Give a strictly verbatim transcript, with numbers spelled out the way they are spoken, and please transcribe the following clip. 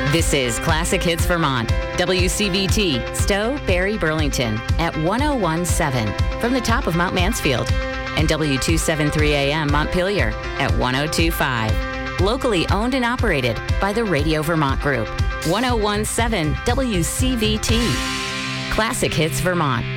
This is Classic Hits Vermont, W C V T, Stowe, Barrie, Burlington, at one oh one point seven from the top of Mount Mansfield, and W two seventy-three A M Montpelier at one oh two point five. Locally owned and operated by the Radio Vermont Group. one oh one point seven W C V T. Classic Hits Vermont.